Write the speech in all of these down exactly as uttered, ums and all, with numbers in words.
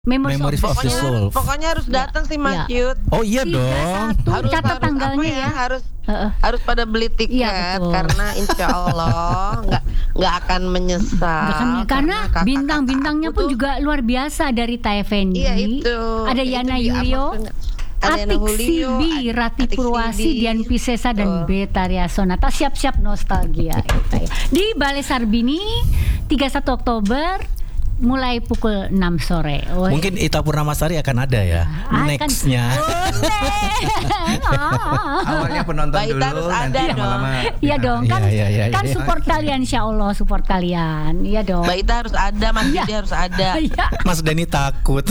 Memories, Memories of, of the the Soul. Soul. Pokoknya harus datang sih Mas Ya. Yud. Oh iya tiga dong. satu Harus catat harus apa tanggalnya ya? ya. Harus Heeh. harus pada beli tiket Iya, betul. karena insya Allah nggak nggak akan menyesal. Nggak akan- karena kakak-kakak bintang-bintangnya aku pun tuh- juga luar biasa dari Taifendi. Iya itu. Ada Itu Yana di Yulio, Amazon. Ada Yana Atik Julio, Sibi, At- Rati Atik Purwasi, Sibi. Dian Piscesa dan Betul. Betaria Sonata. Siap-siap nostalgia kita ya. Di Balai Sarbini tiga puluh satu Oktober mulai pukul enam sore. Woy. Mungkin Ita Purnamasari akan ada ya. Akan- Nextnya. Boleh. Ah. Awalnya penonton Baik, dulu, harus nanti ada yang dong. lama. Iya dong, kan, Iya, iya, iya, kan iya. support kalian, insya Allah support kalian, iya dong. Mbak Ita harus ada, Mas Iya. Yudi harus ada. Iya. Mas Denny takut.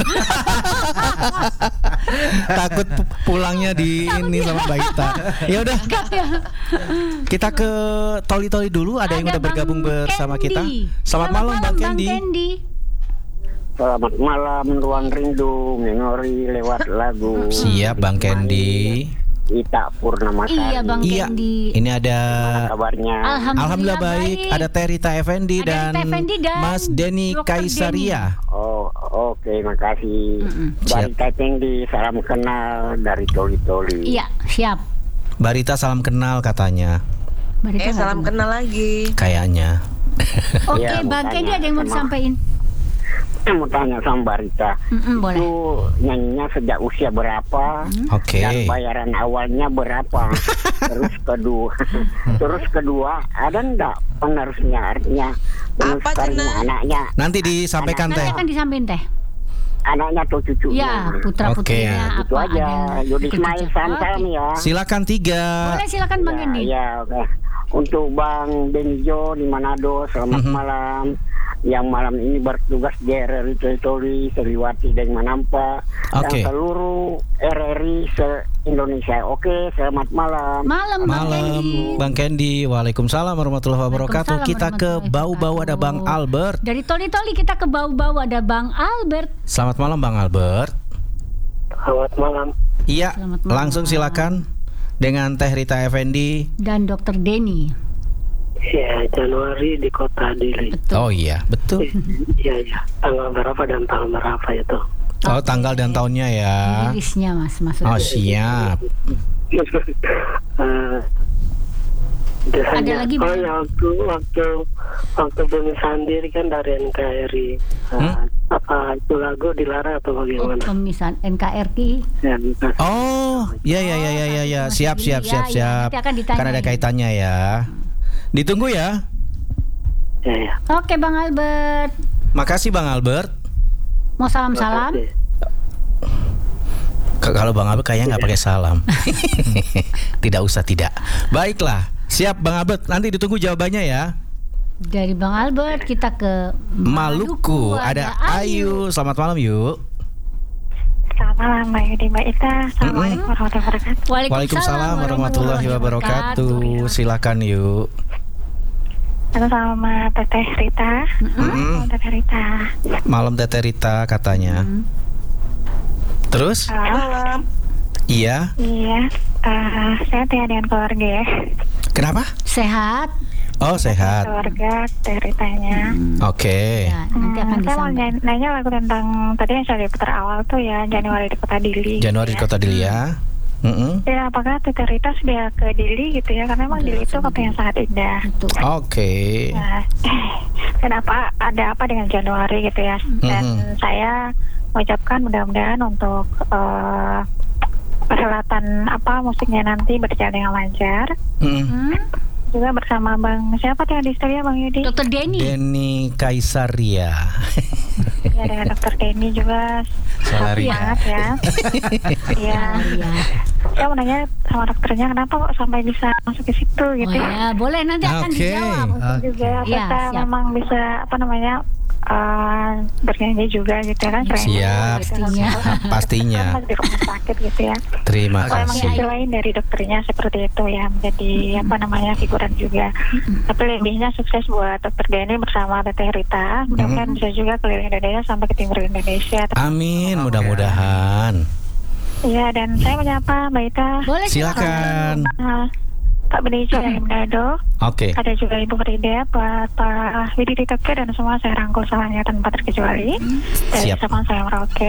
Takut pu- pulangnya di ini sama Mbak Ita. Ya udah, kita ke Toli-Toli dulu. Ada yang Ada udah bergabung Bang bersama Kendi. kita. Selamat, malam Bang Kendi. Selamat malam, ruang rindu, memori lewat lagu. Siap Bang Kendi. Ita Purnamasari. Iya Bang Iya, Kendi. ini ada Kabarnya. Alhamdulillah, Alhamdulillah baik. Ada Terita Effendi Ada dan Rita Effendi dan Mas Denny Dokter Kaisaria. Oh, oke, makasih. Mm-mm. Siap. Barita Tinggi, salam kenal dari Toli-Toli. Iya, siap. Barita salam kenal katanya. Barita Eh salam nggak kenal lagi. Kayaknya. Oke, Iya, mau Bang tanya Kendi ada yang mau sama- disampaikan? Saya mau tanya sama Barita. Mm-mm, boleh. Itu nyanyinya sejak usia berapa? Oke. Dan bayaran awalnya berapa? Terus kedua, terus kedua ada enggak penerusnya? Artinya penerus Apa, karirnya Cina? anaknya, Nanti disampaikan Nanti teh. akan disampaikan teh. anaknya atau cucunya? Ya, putra putrinya Oke. Itu apa aja. ada Yudi cucu-cucu. Ismail Sansam Oke. ya. Silakan tiga. Boleh silakan Bang Ya, Kendi. ya, oke. Untuk Bang Benijo di Manado, selamat Mhm. malam. Yang malam ini bertugas di R R I Toli, Sriwati dan Manampa, Oke. dan seluruh R R I se-Indonesia. Oke, selamat malam. Malam Bang Malam Kendi. Bang Kendi. Waalaikumsalam warahmatullahi wabarakatuh. Waalaikumsalam Kita ke warahmatullahi bau-bau ada Bang wabarakatuh. Albert. Dari Toli-Toli kita ke bau-bau ada Bang Albert. Selamat malam Bang Albert. Selamat malam. Iya, Selamat malam. langsung silakan dengan Teh Rita Effendi. Dan Dokter Denny. Ya, Januari di kota Dili. Betul. Oh iya, betul. Iya, iya. Tanggal berapa dan tanggal berapa itu? Oh, tanggal dan tahunnya ya. Rilisnya Mas maksudnya. Oh, siap. Eh, Ada biasanya- lagi, Oh Bang? ya, waktu waktu waktu Bumi Sandiri kan dari N K R I. Eh, Hmm? Apa itu lagu dilarang atau Oh, bagaimana? pemisahan N K R I. Ya, bukan. Oh, ya ya ya ya ya ya. Mas Siap Billy, siap ya, siap ya. siap. Nanti akan ditanya Kan ada ini. kaitannya ya. Ditunggu ya. Ya, ya. Oke Bang Albert. Makasih Bang Albert. Mau salam-salam? Makasih. K- Kalau Bang Albert kayaknya nggak pakai salam. Tidak usah tidak. Baiklah. Siap Bang Albert. Nanti ditunggu jawabannya ya. Dari Bang Albert kita ke Maluku ada Ayu. Selamat malam yuk. Selamat malam Mbak Yudi, Mbak Ita. Assalamualaikum warahmatullahi wabarakatuh. Waalaikumsalam warahmatullahi wabarakatuh. Silakan yuk. Halo sama Teteh Rita. Mm-mm. Halo Teteh Rita. Malam Teteh Rita katanya. Terus? Halo. Malam. Iya. Iya. eh, saya Tia dengan keluarga ya. Kenapa? Sehat. Oh sehat. Keluarga Teteh Ritanya. Oke. Ya, nanti akan Hmm, saya mau disampaikan. nanya, nanya lagu tentang tadi yang saya putar awal tuh ya, Januari di Kota Dili. Januari di gitu ya. Kota Dili ya. Mm-mm. Ya, apakah Teteh Rita sudah ke Dili gitu ya? Karena memang Udah, Dili itu sudah. kota yang sangat indah. Betul. Oke. Nah, kenapa ada apa dengan Januari gitu ya? Dan Mhm. saya mengucapkan mudah-mudahan untuk eh, perhelatan apa musiknya nanti berjalan dengan lancar. Mm. Hmm? Juga bersama Bang siapa tuh yang di studio Bang Yudi? Dokter Denny. Denny Kaisaria. Ya dengan Dokter Denny juga Salaria. semangat ya. Iya. Iya. Saya mau nanya sama dokternya kenapa kok sampai bisa masuk ke situ Oh gitu. ya, boleh nanti akan Oke. dijawab. Terus juga Iya, kita siap. memang bisa apa namanya eh, bernyanyi juga gitu kan selain Siap. itu, gitu. Pastinya. Pastinya. Kan di rumah sakit gitu ya. Terima Kalau emang kasih. hasil lain dari dokternya seperti itu ya menjadi apa namanya figuran juga. Tapi lebihnya sukses buat dokter Denny bersama Teteh Rita. Mudah-mudahan bisa juga keliling Indonesia sampai ke timur Indonesia. Amin, mudah-mudahan. Iya dan saya menyapa Mbak Ita. Boleh Silakan. Nah, Pak Benejo dari Manado. Oke. Ada juga Ibu Frida, Pak Pak Widi Diteke dan semua saya rangkul semuanya tanpa terkecuali. Dari Siap. Sabang saya Merauke.